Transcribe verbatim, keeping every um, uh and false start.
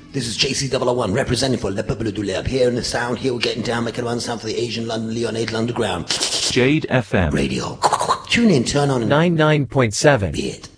This is J C zero zero one representing for Le Peuple du Lab. Here in the sound, here we're getting down, making one sound for the Asian London Leonate Underground. Jade F M Radio. Tune in, turn on. ninety-nine point seven. Be it.